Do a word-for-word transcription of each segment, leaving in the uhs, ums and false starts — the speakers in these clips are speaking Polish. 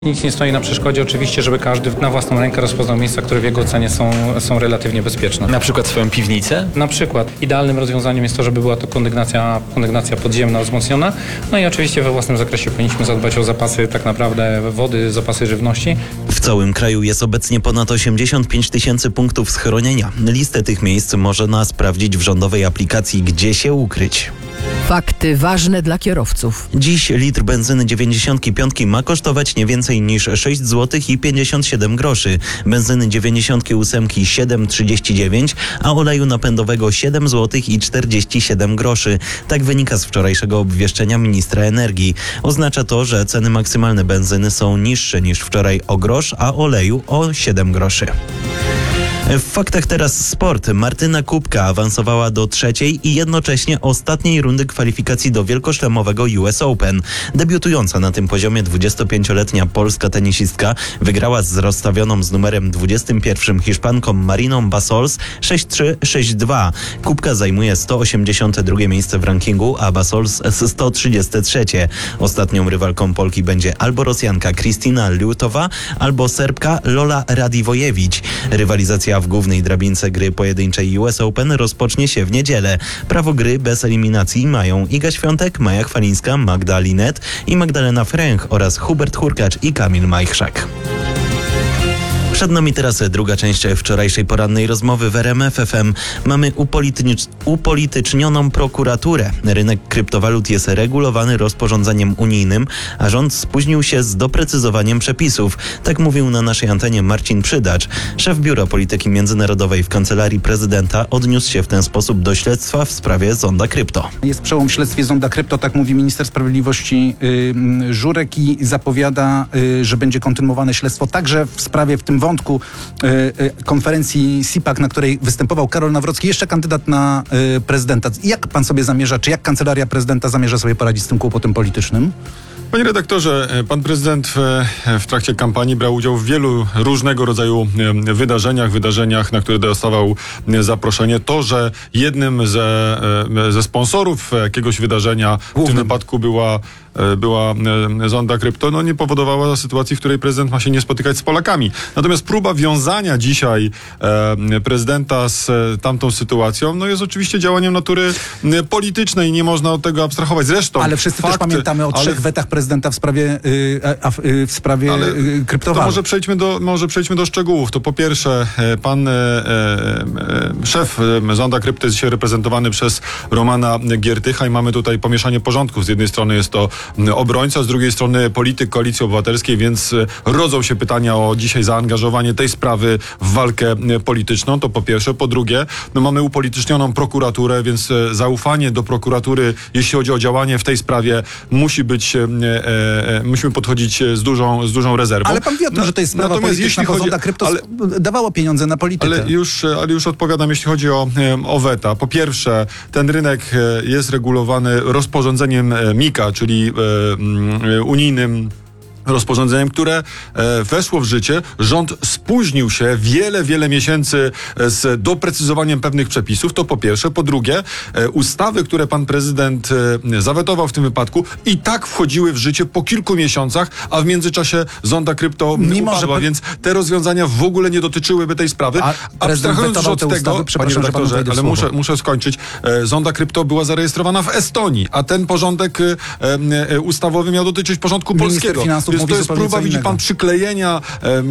Nic nie stoi na przeszkodzie oczywiście, żeby każdy na własną rękę rozpoznał miejsca, które w jego ocenie są, są relatywnie bezpieczne. Na przykład swoją piwnicę? Na przykład. Idealnym rozwiązaniem jest to, żeby była to kondygnacja, kondygnacja podziemna wzmocniona. No i oczywiście we własnym zakresie powinniśmy zadbać o zapasy tak naprawdę wody, zapasy żywności. W całym kraju jest obecnie ponad osiemdziesiąt pięć tysięcy punktów schronienia. Listę tych miejsc można sprawdzić w rządowej aplikacji Gdzie się ukryć. Fakty ważne dla kierowców. Dziś litr benzyny dziewięćdziesiąt pięć ma kosztować nie więcej niż sześć złotych i pięćdziesiąt siedem groszy, benzyny dziewięćdziesiąt osiem siedem trzydzieści dziewięć, a oleju napędowego siedem złotych i czterdzieści siedem groszy. Tak wynika z wczorajszego obwieszczenia ministra energii. Oznacza to, że ceny maksymalne benzyny są niższe niż wczoraj o grosz, a oleju o siedem groszy. W faktach teraz sport. Martyna Kubka awansowała do trzeciej i jednocześnie ostatniej rundy kwalifikacji do wielkoszlemowego U S Open. Debiutująca na tym poziomie dwudziestopięcioletnia polska tenisistka wygrała z rozstawioną z numerem dwudziestym pierwszym Hiszpanką Mariną Basols sześć trzy sześć dwa. Kubka zajmuje sto osiemdziesiąte drugie miejsce w rankingu, a Basols sto trzydzieste trzecie. Ostatnią rywalką Polki będzie albo Rosjanka Kristina Liutowa, albo Serbka Lola Radivojewicz. Rywalizacja w głównej drabince gry pojedynczej U S Open rozpocznie się w niedzielę. Prawo gry bez eliminacji mają Iga Świątek, Maja Chwalińska, Magda Linet i Magdalena Fręch oraz Hubert Hurkacz i Kamil Majchrzak. Przed nami teraz druga część wczorajszej porannej rozmowy w R M F F M. Mamy upolitycz- upolitycznioną prokuraturę. Rynek kryptowalut jest regulowany rozporządzeniem unijnym, a rząd spóźnił się z doprecyzowaniem przepisów. Tak mówił na naszej antenie Marcin Przydacz. Szef Biura Polityki Międzynarodowej w Kancelarii Prezydenta odniósł się w ten sposób do śledztwa w sprawie Zonda Krypto. Jest przełom w śledztwie Zonda Krypto, tak mówi minister sprawiedliwości yy, Żurek i zapowiada, yy, że będzie kontynuowane śledztwo także w sprawie, w tym wątku y, y, konferencji S I P A C, na której występował Karol Nawrocki, jeszcze kandydat na y, prezydenta. Jak pan sobie zamierza, czy jak Kancelaria Prezydenta zamierza sobie poradzić z tym kłopotem politycznym? Panie redaktorze, pan prezydent w, w trakcie kampanii brał udział w wielu różnego rodzaju wydarzeniach, wydarzeniach, na które dostawał zaproszenie. To, że jednym ze, ze sponsorów jakiegoś wydarzenia, w tym wypadku była, była Zonda Krypto, no nie powodowała sytuacji, w której prezydent ma się nie spotykać z Polakami. Natomiast próba wiązania dzisiaj prezydenta z tamtą sytuacją, no jest oczywiście działaniem natury politycznej. Nie można od tego abstrahować. Zresztą ale wszyscy fakty, też pamiętamy o trzech ale... wetach prezydenta w sprawie, yy, a, yy, w sprawie Ale yy, kryptowalut. To może przejdźmy do, może przejdźmy do szczegółów. To po pierwsze, pan e, e, szef Zonda Krypto jest dzisiaj reprezentowany przez Romana Giertycha i mamy tutaj pomieszanie porządków. Z jednej strony jest to obrońca, z drugiej strony polityk Koalicji Obywatelskiej, więc rodzą się pytania o dzisiaj zaangażowanie tej sprawy w walkę polityczną. To po pierwsze. Po drugie, no mamy upolitycznioną prokuraturę, więc zaufanie do prokuratury, jeśli chodzi o działanie w tej sprawie, musi być E, e, musimy podchodzić z dużą, z dużą rezerwą. Ale pan wie o tym, no, że to jest sprawa natomiast polityczna, jeśli bo chodzi, Zonda Krypto ale, dawało pieniądze na politykę. Ale już, ale już odpowiadam, jeśli chodzi o, o weta. Po pierwsze, ten rynek jest regulowany rozporządzeniem mika, czyli e, unijnym rozporządzeniem, które e, weszło w życie. Rząd spóźnił się wiele, wiele miesięcy z doprecyzowaniem pewnych przepisów. To po pierwsze. Po drugie, e, ustawy, które pan prezydent e, zawetował w tym wypadku, i tak wchodziły w życie po kilku miesiącach, a w międzyczasie Zonda Krypto Mimo, upadła, że... więc te rozwiązania w ogóle nie dotyczyłyby tej sprawy. A abstrahując już od tego, ustawy, panie redaktorze, ale muszę, muszę skończyć. E, Zonda Krypto była zarejestrowana w Estonii, a ten porządek e, e, ustawowy miał dotyczyć porządku Minister polskiego. Finansów Więc mówi to jest próba, widzi pan, przyklejenia e, e,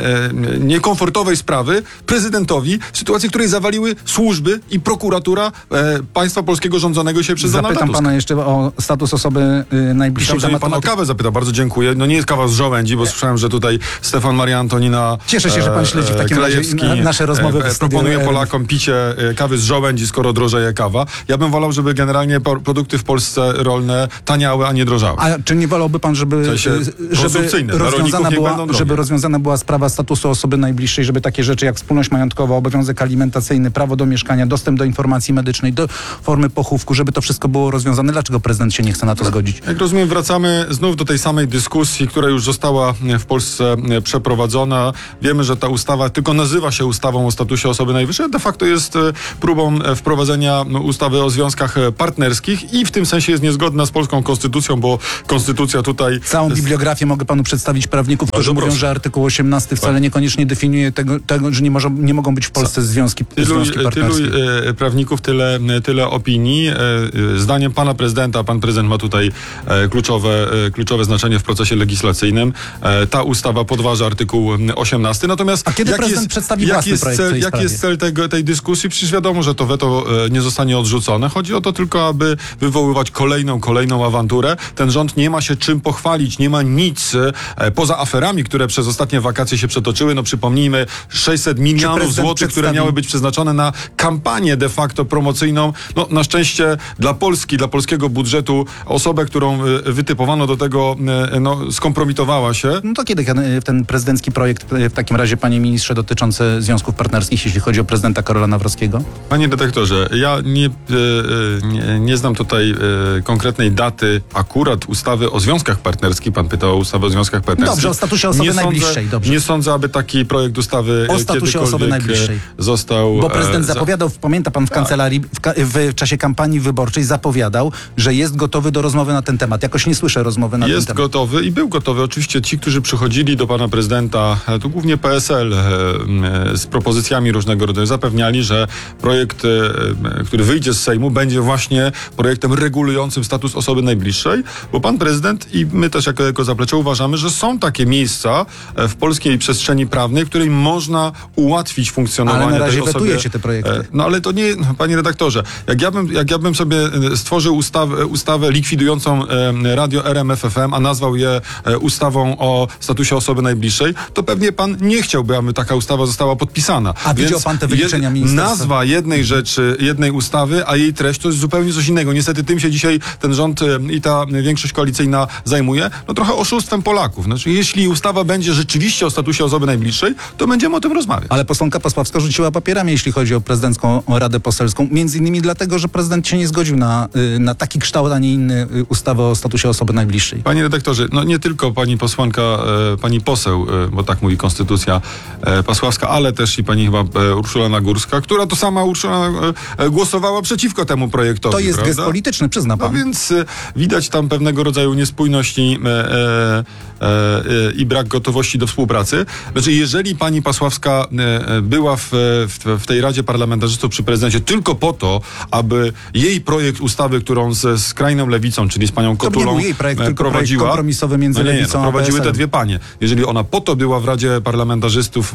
e, niekomfortowej sprawy prezydentowi w sytuacji, w której zawaliły służby i prokuratura e, państwa polskiego rządzonego się przez Donalda Zapytam Tuska. pana jeszcze o status osoby y, najbliższej. Myślałem, że pan o kawę zapyta. Bardzo dziękuję. No nie jest kawa z żołędzi, bo słyszałem, że tutaj Stefan Maria Antonina Cieszę się, że pan śledzi w takim Krajewski, razie na, nasze rozmowy. E, proponuje Polakom picie e, kawy z żołędzi, skoro drożeje kawa. Ja bym wolał, żeby generalnie produkty w Polsce rolne taniały, a nie drożały. A czy nie wolałby pan, żeby, W sensie żeby, rozwiązana była, żeby żeby rozwiązana była sprawa statusu osoby najbliższej, żeby takie rzeczy jak wspólność majątkowa, obowiązek alimentacyjny, prawo do mieszkania, dostęp do informacji medycznej, do formy pochówku, żeby to wszystko było rozwiązane? Dlaczego prezydent się nie chce na to zgodzić? Jak rozumiem, wracamy znów do tej samej dyskusji, która już została w Polsce przeprowadzona. Wiemy, że ta ustawa tylko nazywa się ustawą o statusie osoby najwyższej, a de facto jest próbą wprowadzenia ustawy o związkach partnerskich i w tym sensie jest niezgodna z polską konstytucją, bo konstytucja tutaj... Całą bibliografię sympatię, mogę panu przedstawić prawników, którzy Bardzo mówią, proszę. że artykuł osiemnasty wcale niekoniecznie definiuje tego, tego że nie, może, nie mogą być w Polsce związki, Tylu, związki tylu partnerskie. e, prawników, tyle, tyle opinii. E, e, zdaniem pana prezydenta, pan prezydent ma tutaj e, kluczowe, e, kluczowe znaczenie w procesie legislacyjnym. E, ta ustawa podważa artykuł osiemnasty. Natomiast A kiedy jaki prezydent jest, przedstawi jaki własny jest projekt w cel, tej Jaki sprawie? jest cel tego, tej dyskusji? Przecież wiadomo, że to weto e, nie zostanie odrzucone. Chodzi o to tylko, aby wywoływać kolejną, kolejną awanturę. Ten rząd nie ma się czym pochwalić, nie ma nic e, poza aferami, które przez ostatnie wakacje się przetoczyły. No przypomnijmy, sześćset milionów prezydent złotych, które przedstawi- miały być przeznaczone na kampanię de facto promocyjną. No na szczęście dla Polski, dla polskiego budżetu osobę, którą e, wytypowano do tego, e, no, skompromitowała się. No to kiedy e, ten prezydencki projekt e, w takim razie, panie ministrze, dotyczący związków partnerskich, jeśli chodzi o prezydenta Karola Nawrockiego? Panie redaktorze, ja nie, e, e, nie, nie znam tutaj e, konkretnej daty akurat ustawy o związkach partnerskich. Pan pytał o ustawę o związkach partnerskich. Dobrze, o statusie osoby nie najbliższej, Sądzę, dobrze. Nie sądzę, aby taki projekt ustawy O e, statusie kiedykolwiek osoby najbliższej. e, został... Bo prezydent e, za- zapowiadał, pamięta pan w kancelarii, w, ka- w czasie kampanii wyborczej zapowiadał, że jest gotowy do rozmowy na ten temat. Jakoś nie słyszę rozmowy na ten Jest temat. gotowy i był gotowy. Oczywiście ci, którzy przychodzili do pana prezydenta, e, to głównie P S L, e, e, z propozycjami różnego rodzaju, zapewniali, że projekt, e, e, który wyjdzie z Sejmu, będzie właśnie projektem regulującym status osoby najbliższej, bo pan prezydent i my też jako, jako zaplecze uważamy, że są takie miejsca e, w polskiej przestrzeni prawnej, w której można ułatwić funkcjonowanie Ale na razie tej osobie. wetujecie te projekty. E, No ale to nie, no, panie redaktorze, jak ja bym, jak ja bym sobie e, stworzył ustawę, ustawę likwidującą e, radio R M F F M, a nazwał je e, ustawą o statusie osoby najbliższej, to pewnie pan nie chciałby, aby taka ustawa została podpisana. A widział Więc pan te wyliczenia jed- ministerstwa? Nazwa jednej rzeczy, jednej ustawy, a jej treść to jest zupełnie coś innego. Niestety tym się dzisiaj ten rząd e, i ta większość koalicyjna zajmuje. No trochę oszustwem Polaków. Znaczy, jeśli ustawa będzie rzeczywiście o statusie osoby najbliższej, to będziemy o tym rozmawiać. Ale posłanka Pasławska rzuciła papierami, jeśli chodzi o prezydencką Radę Poselską. Między innymi dlatego, że prezydent się nie zgodził na, y, na taki kształt, a nie inny y, ustawy o statusie osoby najbliższej. Panie redaktorze, no nie tylko pani posłanka, e, pani poseł, e, bo tak mówi konstytucja e, pasławska, ale też i pani chyba e, Urszula Nagórska, która to sama Urszula e, e, głosowała przeciwko temu projektowi. To jest prawda? gest polityczny, przyzna No pan. więc e, widać tam pewnego rodzaju niespójności e, e, e, e, i brak gotowości do współpracy. Znaczy, jeżeli pani Pasławska e, e, była w, w, w tej Radzie Parlamentarzystów przy prezydencie tylko po to, aby jej projekt ustawy, którą ze skrajną lewicą, czyli z panią To nie Kotulą był jej projekt, e, tylko projekt prowadziła, kompromisowy między no nie, nie, lewicą no, a prowadziły P S te L. dwie panie. Jeżeli ona po to była w Radzie Parlamentarzystów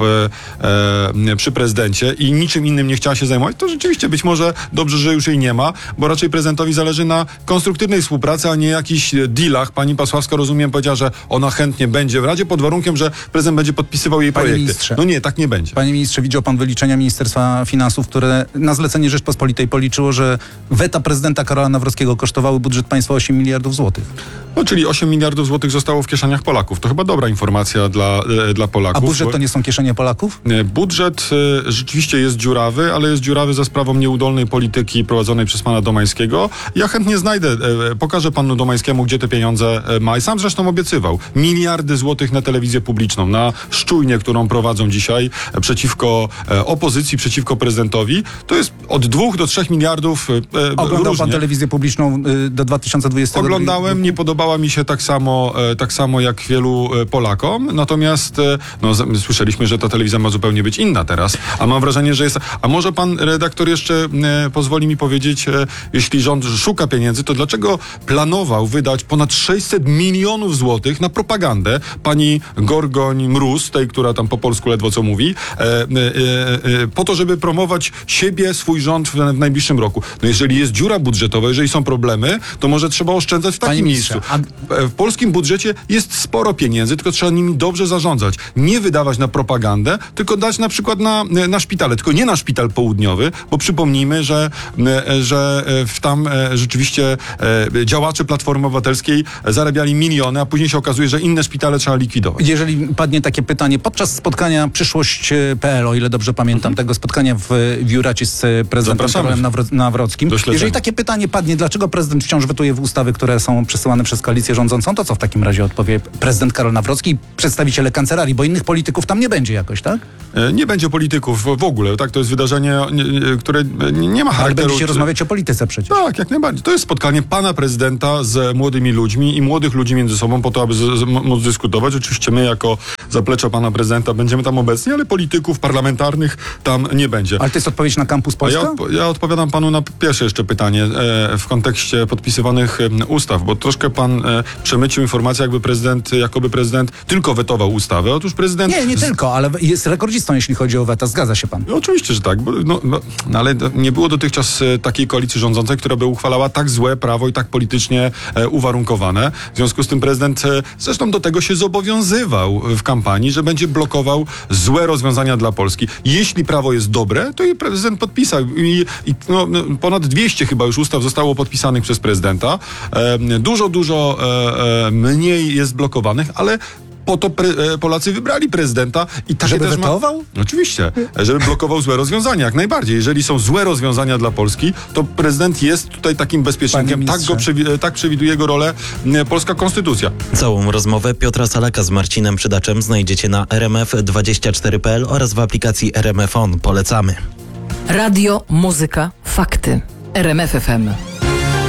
e, e, przy prezydencie i niczym innym nie chciała się zajmować, to rzeczywiście być może dobrze, że już jej nie ma, bo raczej prezydentowi zależy na konstruktywnej współpracy, a nie jakichś dealach. Pani Pasławska, rozumiem, powiedziała, że ona chętnie będzie w Radzie pod warunkiem, że prezydent będzie podpisywał jej Panie projekty. ministrze. No nie, tak nie będzie. Panie ministrze, widział pan wyliczenia Ministerstwa Finansów, które na zlecenie Rzeczpospolitej policzyło, że weta prezydenta Karola Nawrockiego kosztowały budżet państwa osiem miliardów złotych. No, czyli osiem miliardów złotych zostało w kieszeniach Polaków. To chyba dobra informacja dla, e, dla Polaków. A budżet bo- to nie są kieszenie Polaków? E, Budżet e, rzeczywiście jest dziurawy, ale jest dziurawy za sprawą nieudolnej polityki prowadzonej przez pana Domańskiego. Ja chętnie znajdę, e, pokażę panu Domańskiemu, gdzie te pieniądze e, ma i sam zresztą obiecywał. Miliardy złotych na telewizję publiczną, na szczujnię, którą prowadzą dzisiaj e, przeciwko e, opozycji, przeciwko prezydentowi. To jest od dwóch do trzech miliardów e, e, Oglądał różnie. pan telewizję publiczną y, do dwa tysiące dwudziestego drugiego? Oglądałem, nie podobała mi się tak samo, e, tak samo jak wielu e, Polakom, natomiast e, no, z, słyszeliśmy, że ta telewizja ma zupełnie być inna teraz, a mam wrażenie, że jest... A może pan redaktor jeszcze e, pozwoli mi powiedzieć, e, jeśli rząd szuka pieniędzy, to dlaczego planował wydać ponad sześćset milionów złotych na propagandę pani Gorgoń-Mróz, tej, która tam po polsku ledwo co mówi, e, e, e, po to, żeby promować siebie, swój rząd w, w najbliższym roku. No jeżeli jest dziura budżetowa, jeżeli są problemy, to może trzeba oszczędzać w Panie takim ministrze, miejscu. a- W polskim budżecie jest sporo pieniędzy, tylko trzeba nimi dobrze zarządzać. Nie wydawać na propagandę, tylko dać na przykład na, na szpitale. Tylko nie na szpital południowy, bo przypomnijmy, że, że w tam rzeczywiście działacze Platformy Obywatelskiej zarabiali miliony, a później się okazuje, że inne szpitale trzeba likwidować. Jeżeli padnie takie pytanie, podczas spotkania Przyszłość kropka pe el, o ile dobrze pamiętam, tego spotkania w, w Juracie z prezydentem Zapraszamy. Karolem Nawro- Nawrockim. Do śledzenia. Jeżeli takie pytanie padnie, dlaczego prezydent wciąż wetuje w ustawy, które są przesyłane przez koalicję rządzącą, to co w takim razie odpowie prezydent Karol Nawrocki i przedstawiciele kancelarii, bo innych polityków tam nie będzie jakoś, tak? E, Nie będzie polityków w ogóle, tak? To jest wydarzenie, nie- nie- które nie nie ma Ale charakteru... będziecie rozmawiać o polityce przecież. Tak, jak najbardziej. To jest spotkanie pana prezydenta z młodymi ludźmi i młodych ludzi między sobą po to, to, aby z, z, móc dyskutować. Oczywiście my jako zaplecze pana prezydenta będziemy tam obecni, ale polityków parlamentarnych tam nie będzie. Ale to jest odpowiedź na Campus A Polska? ja, odpo- ja odpowiadam panu na pierwsze jeszcze pytanie e, w kontekście podpisywanych e, ustaw, bo troszkę pan e, przemycił informację, jakby prezydent, jakoby prezydent tylko wetował ustawy. Otóż prezydent... Nie, nie z- tylko, ale jest rekordzistą, jeśli chodzi o weta. Zgadza się pan. No, oczywiście, że tak, bo, no, no, no, ale nie było dotychczas e, takiej koalicji rządzącej, która by uchwalała tak złe prawo i tak politycznie e, uwarunkowane. W związku z tym prezydent e, zresztą do tego się zobowiązywał w kampanii, że będzie blokował złe rozwiązania dla Polski. Jeśli prawo jest dobre, to i prezydent podpisał. I, i no, no, ponad dwieście chyba już ustaw zostało podpisanych przez prezydenta. E, dużo, dużo e, e, mniej jest blokowanych, ale po to pre, e, Polacy wybrali prezydenta i takie Żeby też ma... wetował? Oczywiście, żeby blokował złe rozwiązania, jak najbardziej. Jeżeli są złe rozwiązania dla Polski, to prezydent jest tutaj takim bezpiecznikiem. Panie Tak, go ministrze. przewi- tak przewiduje jego rolę e, polska konstytucja. Całą rozmowę Piotra Salaka z Marcinem Przydaczem znajdziecie na r m f dwadzieścia cztery kropka p l oraz w aplikacji R M F On. Polecamy. Radio, muzyka, fakty. R M F F M.